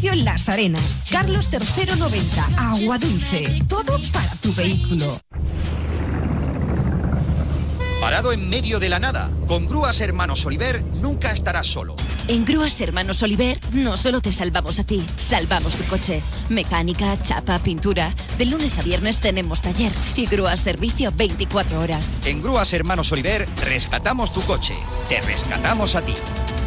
servicio Las Arenas. Carlos III 90, Agua Dulce. Todo para tu vehículo. Parado en medio de la nada, con Grúas Hermanos Oliver nunca estarás solo. En Grúas Hermanos Oliver no solo te salvamos a ti, salvamos tu coche. Mecánica, chapa, pintura. De lunes a viernes tenemos taller y grúas servicio 24 horas. En Grúas Hermanos Oliver rescatamos tu coche, te rescatamos a ti.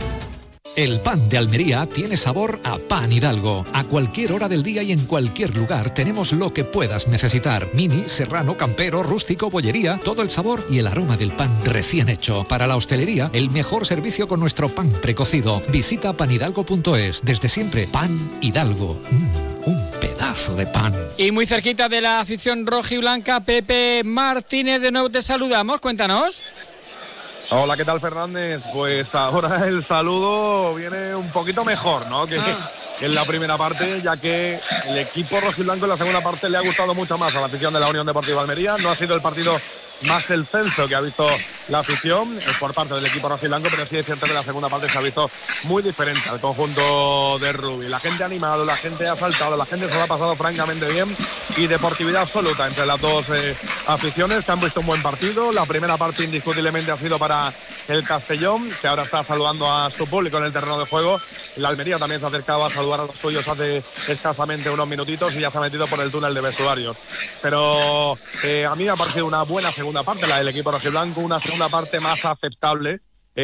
El pan de Almería tiene sabor a Pan Hidalgo. A cualquier hora del día y en cualquier lugar tenemos lo que puedas necesitar. Mini, serrano, campero, rústico, bollería, todo el sabor y el aroma del pan recién hecho. Para la hostelería, el mejor servicio con nuestro pan precocido. Visita panhidalgo.es. Desde siempre, Pan Hidalgo. Un pedazo de pan. Y muy cerquita de la afición rojiblanca, Pepe Martínez, de nuevo te saludamos. Cuéntanos. Hola, ¿qué tal, Fernández? Pues ahora el saludo viene un poquito mejor, ¿no? Que en la primera parte, ya que el equipo rojiblanco en la segunda parte le ha gustado mucho más a la afición de la Unión Deportiva Almería. No ha sido el partido más el censo que ha visto la afición por parte del equipo rojiblanco, pero sí es cierto que la segunda parte se ha visto muy diferente al conjunto de Rubí. La gente ha animado, la gente ha saltado, la gente se lo ha pasado francamente bien y deportividad absoluta entre las dos aficiones, que han visto un buen partido. La primera parte indiscutiblemente ha sido para el Castellón, que ahora está saludando a su público en el terreno de juego. La Almería también se acercaba a saludar a los suyos hace escasamente unos minutitos y ya se ha metido por el túnel de vestuarios. Pero a mí me ha parecido una buena segunda parte, la del equipo rojiblanco, una segunda parte más aceptable,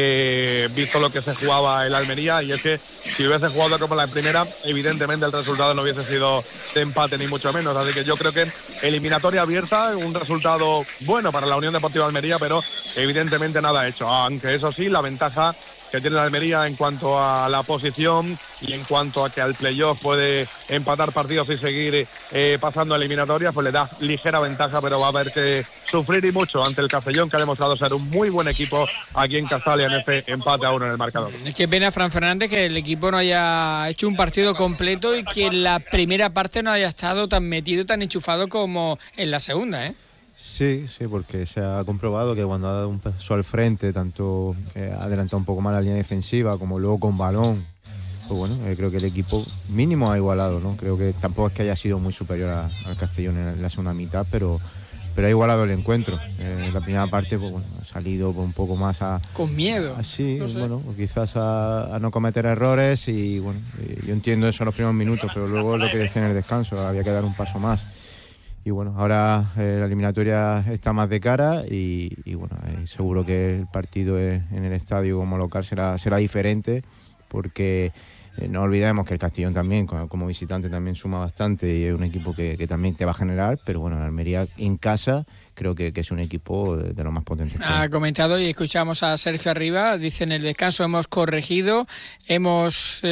visto lo que se jugaba en la Almería, y es que si hubiese jugado como la primera, evidentemente el resultado no hubiese sido de empate ni mucho menos, así que yo creo que eliminatoria abierta, un resultado bueno para la Unión Deportiva Almería, pero evidentemente nada hecho, aunque eso sí, la ventaja que tiene la Almería en cuanto a la posición y en cuanto a que al playoff puede empatar partidos y seguir pasando a eliminatorias, pues le da ligera ventaja, pero va a haber que sufrir y mucho ante el Castellón, que ha demostrado ser un muy buen equipo aquí en Castalia en este empate a 1 en el marcador. Es que pena, Fran Fernández, que el equipo no haya hecho un partido completo y que en la primera parte no haya estado tan metido, tan enchufado como en la segunda, ¿eh? Sí, porque se ha comprobado que cuando ha dado un paso al frente, tanto ha adelantado un poco más la línea defensiva como luego con balón, pues bueno, creo que el equipo mínimo ha igualado, ¿no? Creo que tampoco es que haya sido muy superior al Castellón en la segunda mitad, pero ha igualado el encuentro. En la primera parte, pues bueno, ha salido un poco más con miedo. Así, no sé. Bueno, quizás a no cometer errores y bueno, yo entiendo eso en los primeros minutos, pero luego lo que decía en el descanso, había que dar un paso más. Y bueno, ahora la eliminatoria está más de cara y bueno, seguro que el partido en el estadio como local será diferente, porque no olvidemos que el Castellón también, como visitante, también suma bastante y es un equipo que también te va a generar, pero bueno, la Almería en casa creo que es un equipo de los más potentes. Ha comentado y escuchamos a Sergio Arriba, dice: en el descanso hemos corregido, hemos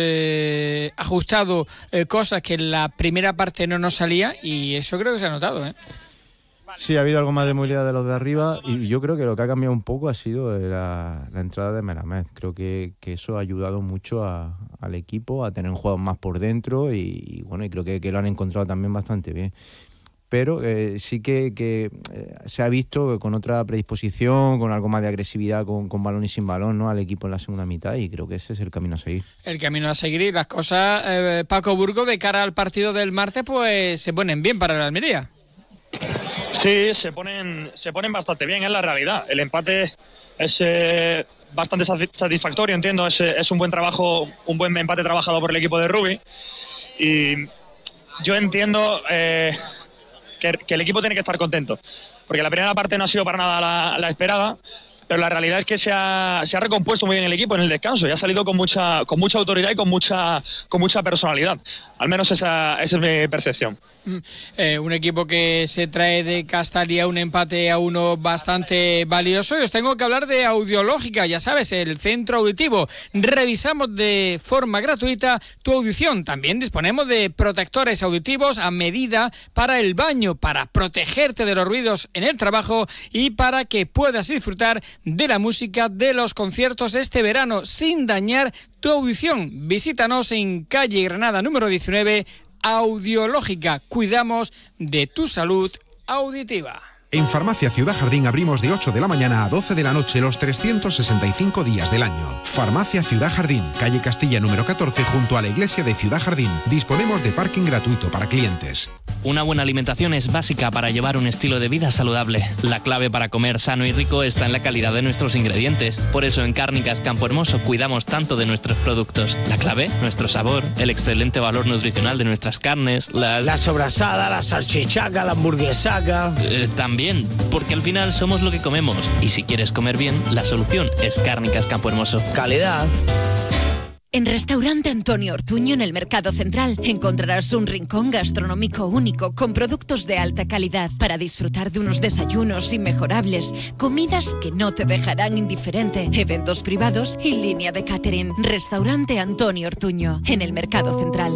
ajustado cosas que en la primera parte no nos salía y eso creo que se ha notado, ¿eh? Sí, ha habido algo más de movilidad de los de arriba y yo creo que lo que ha cambiado un poco ha sido la entrada de Melamed. Creo que eso ha ayudado mucho al equipo a tener un juego más por dentro y bueno, y creo que lo han encontrado también bastante bien. Pero sí que se ha visto con otra predisposición, con algo más de agresividad con balón y sin balón, ¿no?, al equipo en la segunda mitad, y creo que ese es el camino a seguir. El camino a seguir y las cosas, Paco Burgo, de cara al partido del martes, pues se ponen bien para la Almería. Sí, se ponen bastante bien, es la realidad. El empate es bastante satisfactorio, entiendo. Es un buen trabajo, un buen empate trabajado por el equipo de Rubí. Y yo entiendo que el equipo tiene que estar contento, porque la primera parte no ha sido para nada la esperada, pero la realidad es que se ha recompuesto muy bien el equipo en el descanso y ha salido con mucha autoridad y con mucha personalidad. Al menos esa es mi percepción. Un equipo que se trae de Castalia un empate a 1 bastante valioso. Y os tengo que hablar de Audiológica, ya sabes, el centro auditivo. Revisamos de forma gratuita tu audición. También disponemos de protectores auditivos a medida para el baño, para protegerte de los ruidos en el trabajo y para que puedas disfrutar de la música de los conciertos este verano sin dañar tu audición. Visítanos en calle Granada número 19, Audiológica. Cuidamos de tu salud auditiva. En Farmacia Ciudad Jardín abrimos de 8 de la mañana a 12 de la noche los 365 días del año. Farmacia Ciudad Jardín, calle Castilla número 14, junto a la iglesia de Ciudad Jardín. Disponemos de parking gratuito para clientes. Una buena alimentación es básica para llevar un estilo de vida saludable. La clave para comer sano y rico está en la calidad de nuestros ingredientes. Por eso en Cárnicas Campo Hermoso cuidamos tanto de nuestros productos. La clave, nuestro sabor, el excelente valor nutricional de nuestras carnes, la sobrasada, la salchichaca, la hamburguesaca. También, porque al final somos lo que comemos. Y si quieres comer bien, la solución es Cárnicas Campo Hermoso. Calidad. En Restaurante Antonio Ortuño, en el Mercado Central, encontrarás un rincón gastronómico único con productos de alta calidad para disfrutar de unos desayunos inmejorables, comidas que no te dejarán indiferente, eventos privados y línea de catering. Restaurante Antonio Ortuño, en el Mercado Central.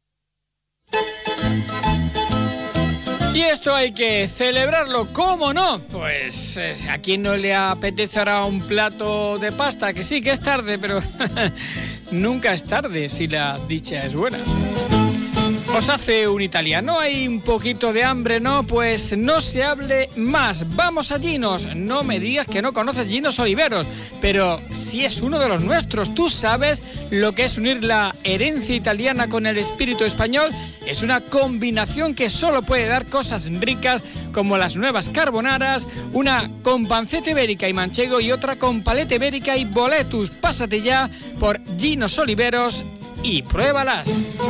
Y esto hay que celebrarlo, ¿cómo no? Pues a quien no le apetece ahora un plato de pasta, que sí, que es tarde, pero nunca es tarde si la dicha es buena. Os hace un italiano, hay un poquito de hambre, ¿no? Pues no se hable más, vamos a Ginos. No me digas que no conoces Ginos Oliveros, pero si es uno de los nuestros. ¿Tú sabes lo que es unir la herencia italiana con el espíritu español? Es una combinación que solo puede dar cosas ricas como las nuevas carbonaras, una con panceta ibérica y manchego y otra con paleta ibérica y boletus. Pásate ya por Ginos Oliveros y pruébalas.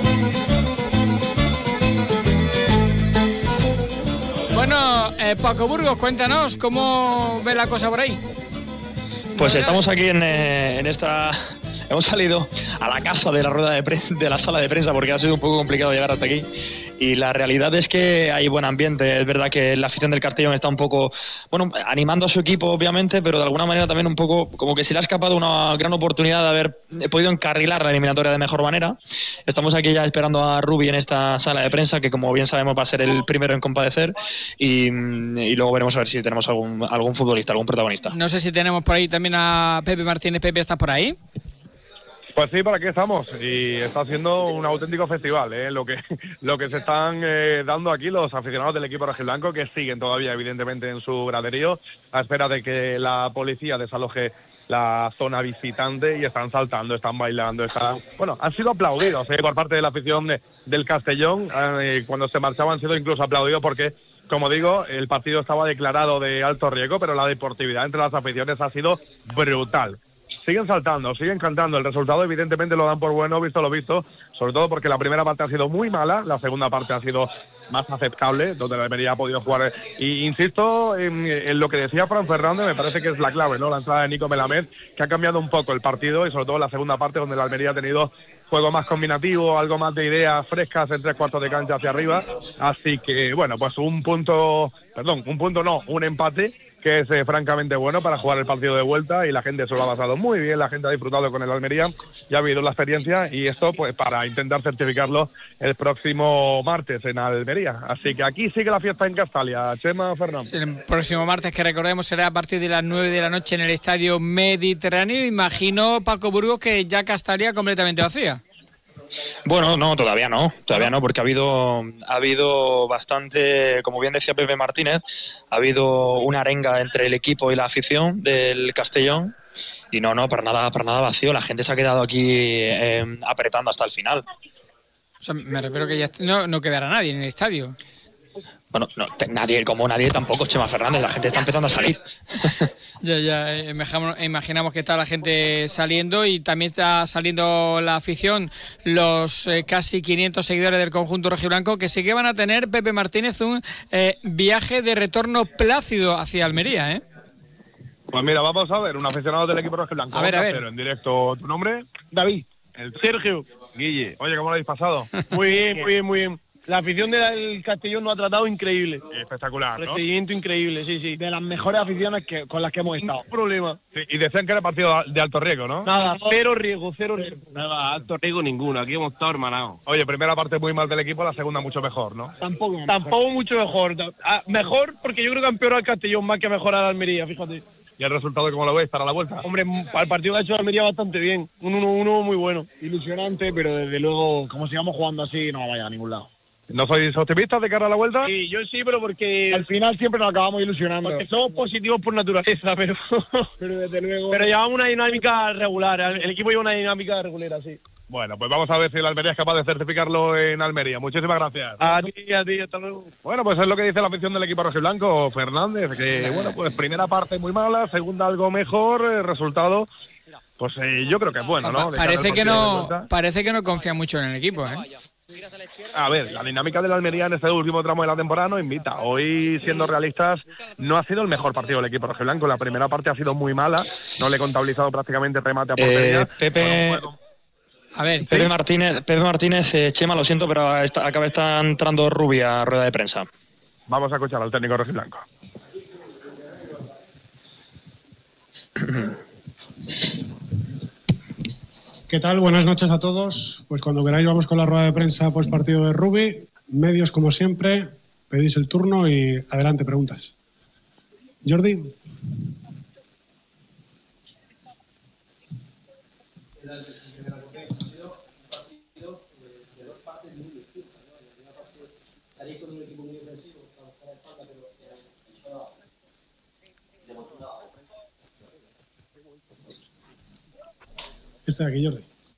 Bueno, Paco Burgos, cuéntanos cómo ve la cosa por ahí. Pues estamos aquí en esta... Hemos salido a la caza de la rueda de la sala de prensa porque ha sido un poco complicado llegar hasta aquí. Y la realidad es que hay buen ambiente. Es verdad que la afición del Castellón está un poco, bueno, animando a su equipo, obviamente, pero de alguna manera también un poco como que se le ha escapado una gran oportunidad de haber podido encarrilar la eliminatoria de mejor manera. Estamos aquí ya esperando a Rubi en esta sala de prensa, que como bien sabemos va a ser el primero en compadecer. Y luego veremos a ver si tenemos algún futbolista, algún protagonista. No sé si tenemos por ahí también a Pepe Martínez. Pepe, ¿estás por ahí? Pues sí, por aquí estamos y está haciendo un auténtico festival, lo que se están dando aquí los aficionados del equipo rojiblanco, que siguen todavía evidentemente en su graderío a espera de que la policía desaloje la zona visitante y están saltando, están bailando, han sido aplaudidos por parte de la afición del Castellón. Cuando se marchaban han sido incluso aplaudidos porque, como digo, el partido estaba declarado de alto riesgo, pero la deportividad entre las aficiones ha sido brutal. Siguen saltando, siguen cantando. El resultado evidentemente lo dan por bueno, visto lo visto, sobre todo porque la primera parte ha sido muy mala, la segunda parte ha sido más aceptable, donde la Almería ha podido jugar. Y insisto en lo que decía Fran Fernández, me parece que es la clave, ¿no? La entrada de Nico Melamed, que ha cambiado un poco el partido y sobre todo la segunda parte, donde la Almería ha tenido juego más combinativo, algo más de ideas frescas en 3/4 de cancha hacia arriba. Así que, bueno, pues un empate que es francamente bueno para jugar el partido de vuelta, y la gente se lo ha pasado muy bien, la gente ha disfrutado con el Almería, ya ha habido la experiencia, y esto pues para intentar certificarlo el próximo martes en Almería. Así que aquí sigue la fiesta en Castalia. Chema, Fernando. El próximo martes, que recordemos será a partir de las 9 de la noche en el Estadio Mediterráneo. Imagino, Paco Burgos, que ya Castalia completamente vacía. Bueno, no, todavía no, porque ha habido bastante, como bien decía Pepe Martínez, ha habido una arenga entre el equipo y la afición del Castellón, y no, para nada vacío. La gente se ha quedado aquí apretando hasta el final. O sea, me refiero que ya no quedará nadie en el estadio. Bueno, no, nadie tampoco, Chema Fernández, la gente está empezando a salir. Ya, imaginamos que está la gente saliendo, y también está saliendo la afición, los casi 500 seguidores del conjunto rojiblanco, que sí que van a tener, Pepe Martínez, un viaje de retorno plácido hacia Almería, ¿eh? Pues mira, vamos a ver, un aficionado del equipo rojiblanco. A ver. En directo, ¿tu nombre? David. Sergio. Guille. Oye, ¿cómo lo habéis pasado? Muy bien. La afición del Castellón nos ha tratado increíble. Espectacular, ¿no? Recibimiento increíble, sí. De las mejores aficiones con las que hemos estado. No problema. Sí, y decían que era partido de alto riesgo, ¿no? Nada, cero riesgo. Nada, alto riesgo ninguno. Aquí hemos estado hermanados. Oye, primera parte muy mal del equipo, la segunda mucho mejor, ¿no? Tampoco mucho mejor. Mejor porque yo creo que ha empeorado el Castellón más que mejorar a Almería, fíjate. ¿Y el resultado cómo lo veis para la vuelta? Hombre, el partido que ha hecho Almería bastante bien. Un 1-1 muy bueno. Ilusionante, pero desde luego, como sigamos jugando así, no vaya a ningún lado. ¿No sois optimistas de cara a la vuelta? Sí, yo sí, pero porque al final siempre nos acabamos ilusionando. Porque somos positivos por naturaleza, pero desde luego. Pero llevamos una dinámica regular, el equipo lleva una dinámica regular, sí. Bueno, pues vamos a ver si el Almería es capaz de certificarlo en Almería. Muchísimas gracias. A ti, hasta luego. Bueno, pues es lo que dice la afición del equipo rojiblanco, Fernández, que bueno, pues primera parte muy mala, segunda algo mejor, resultado, pues yo creo que es bueno, ¿no? Parece que no confía mucho en el equipo, ¿eh? A ver, la dinámica del Almería en este último tramo de la temporada no invita. Hoy, siendo realistas, no ha sido el mejor partido del equipo rojiblanco. La primera parte ha sido muy mala, no le he contabilizado prácticamente remate a portería. Pepe Martínez, Chema, lo siento, pero está entrando Rubia a rueda de prensa. Vamos a escuchar al técnico rojiblanco. ¿Qué tal? Buenas noches a todos. Pues cuando queráis vamos con la rueda de prensa post partido de Rubi. Medios, como siempre, pedís el turno y adelante, preguntas. Jordi. Este de aquí, Jordi.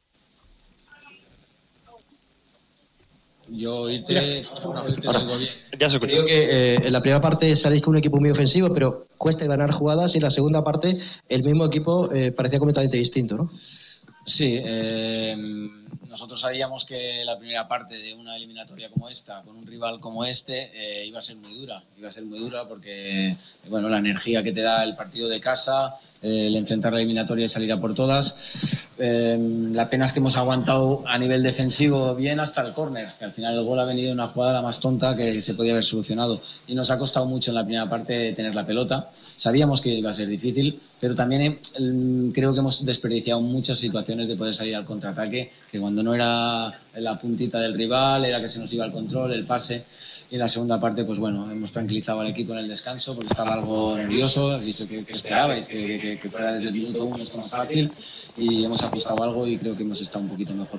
Yo oírte lo digo bien. Ya se escucha. Creo que en la primera parte salís con un equipo muy ofensivo, pero cuesta ganar jugadas, y en la segunda parte el mismo equipo parecía completamente distinto, ¿no? Sí, nosotros sabíamos que la primera parte de una eliminatoria como esta, con un rival como este, iba a ser muy dura porque bueno, la energía que te da el partido de casa, el enfrentar la eliminatoria y salir a por todas. La pena es que hemos aguantado a nivel defensivo bien hasta el córner, que al final el gol ha venido en una jugada la más tonta que se podía haber solucionado, y nos ha costado mucho en la primera parte tener la pelota. Sabíamos que iba a ser difícil, pero también creo que hemos desperdiciado muchas situaciones de poder salir al contraataque, que cuando no era la puntita del rival, era que se nos iba el control, el pase. Y en la segunda parte, pues bueno, hemos tranquilizado al equipo en el descanso porque estaba algo nervioso. Has dicho que esperabais que fuera desde el minuto 1 esto más fácil, y hemos ajustado algo y creo que hemos estado un poquito mejor.